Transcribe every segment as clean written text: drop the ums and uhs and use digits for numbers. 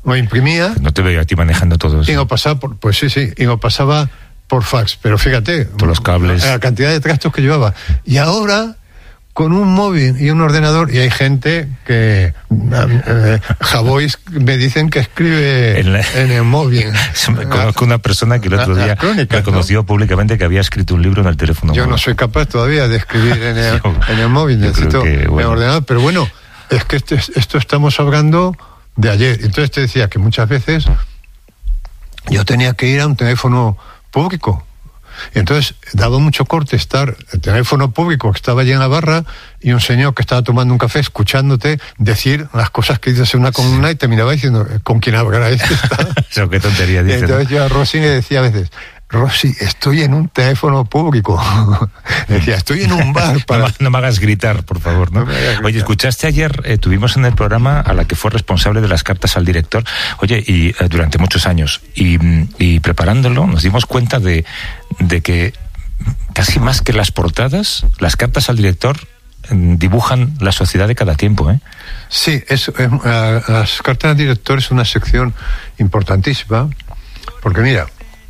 lo imprimía. No te veo a ti manejando todo eso. Y lo pasaba y lo pasaba por fax. Pero fíjate, todos los cables, la cantidad de trastos que llevaba. Y ahora, con un móvil y un ordenador, y hay gente que Javois me dicen que escribe en el móvil. Conozco una persona que el otro día reconoció públicamente que había escrito un libro en el teléfono yo móvil. No soy capaz todavía de escribir en el móvil, necesito el ordenador, pero bueno, es que esto estamos hablando de ayer. Entonces te decía que muchas veces yo tenía que ir a un teléfono público. Y entonces daba mucho corte estar el teléfono público que estaba allí en la barra y un señor que estaba tomando un café escuchándote decir las cosas que dices en una columna y terminaba diciendo ¿con quién hablará este? Eso, qué tontería dice. Entonces yo a Rosy le decía a veces: Rosy, estoy en un teléfono público. Decía, estoy en un bar. No me hagas gritar, por favor, ¿no? Oye, escuchaste ayer, tuvimos en el programa a la que fue responsable de las cartas al director, y durante muchos años, y preparándolo nos dimos cuenta de que casi más que las portadas, las cartas al director dibujan la sociedad de cada tiempo, ¿eh? Sí, las cartas al director es una sección importantísima, porque mira,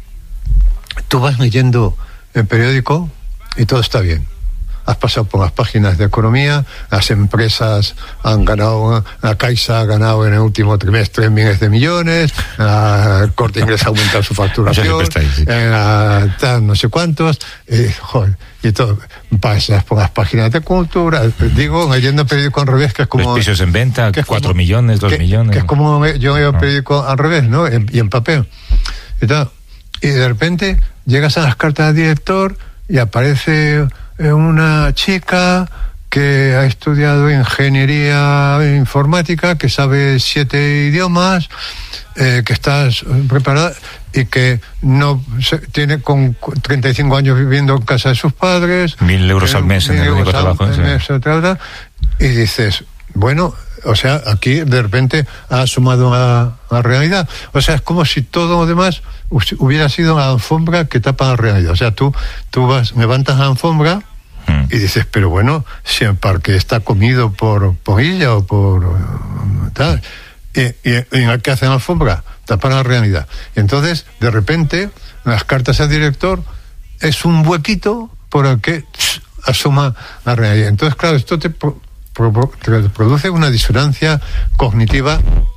tú vas leyendo el periódico y todo está bien. Has pasado por las páginas de economía, las empresas han ganado, la Caixa ha ganado en el último trimestre miles de millones, el Corte Inglés ha aumentado su facturación, tal, no sé cuántos, y todo. Pasas por las páginas de cultura, digo, leyendo el periódico al revés, que es como... Los pisos en venta, 4 millones, 2 millones... Que es como yo leo el periódico al revés, ¿no? Y en papel. Y tal. Y de repente llegas a las cartas del director y aparece una chica que ha estudiado ingeniería informática, que sabe 7 idiomas, que está preparada y que no tiene con 35 años viviendo en casa de sus padres. 1.000 euros al mes en el único trabajo. Y dices, bueno, o sea, aquí de repente ha asomado a la realidad. O sea, es como si todo lo demás hubiera sido la alfombra que tapa la realidad. O sea, tú levantas la alfombra y dices, pero bueno, si el parque está comido por ella o por tal, y en el que hacen la alfombra, tapan la realidad. Y entonces, de repente, las cartas al director es un huequito por el que asoma la realidad. Entonces, claro, esto te produce una disonancia cognitiva,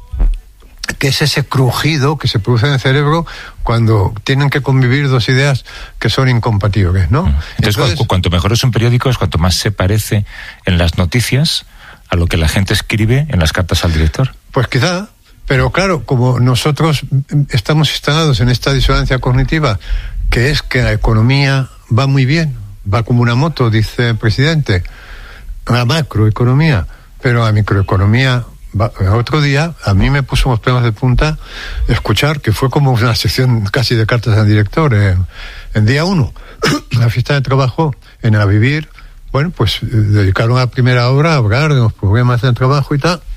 que es ese crujido que se produce en el cerebro cuando tienen que convivir dos ideas que son incompatibles, ¿no? Entonces, cuanto mejor es un periódico es cuanto más se parece en las noticias a lo que la gente escribe en las cartas al director. Pues quizá, pero claro, como nosotros estamos instalados en esta disonancia cognitiva, que es que la economía va muy bien, va como una moto, dice el presidente, la macroeconomía, pero la microeconomía... El otro día a mí me puso unos pelos de punta escuchar que fue como una sección casi de cartas al director en día 1, la fiesta de trabajo en A Vivir. Bueno, pues dedicaron a primera hora a hablar de los problemas del trabajo y tal,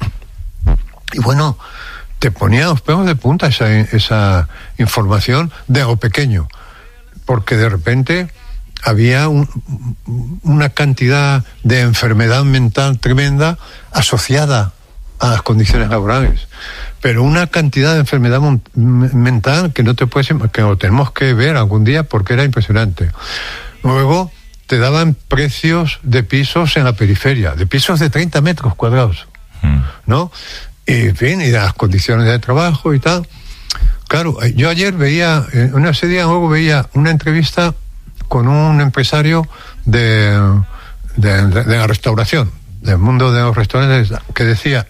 y bueno, te ponía los pelos de punta esa información de lo pequeño, porque de repente había una cantidad de enfermedad mental tremenda asociada a las condiciones laborales, pero una cantidad de enfermedad mental que no te puedes, que lo tenemos que ver algún día porque era impresionante. Luego te daban precios de pisos en la periferia, de pisos de 30 metros cuadrados, ¿no? Y en fin, y de las condiciones de trabajo y tal. Claro, yo ayer veía, ese día luego veía una entrevista con un empresario de la restauración, del mundo de los restaurantes, que decía: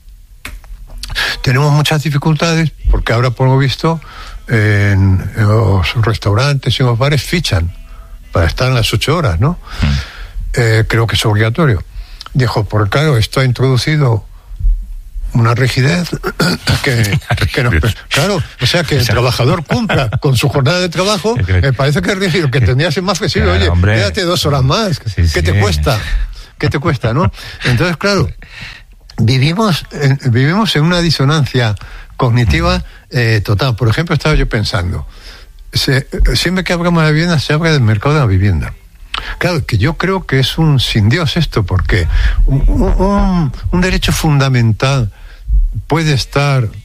tenemos muchas dificultades porque ahora, por lo visto, en los restaurantes y en los bares fichan para estar las 8 horas, ¿no? Creo que es obligatorio. Dijo, porque claro, esto ha introducido una rigidez que no, claro, o sea, que el trabajador cumpla con su jornada de trabajo, me parece que es rígido, que tendría que ser más flexible. Oye, quédate 2 horas más, ¿qué te cuesta? ¿Qué te cuesta, no? Entonces, claro, vivimos en una disonancia cognitiva total. Por ejemplo, estaba yo pensando, siempre que hablamos de la vivienda se habla del mercado de la vivienda. Claro, que yo creo que es un sin Dios esto, porque un derecho fundamental puede estar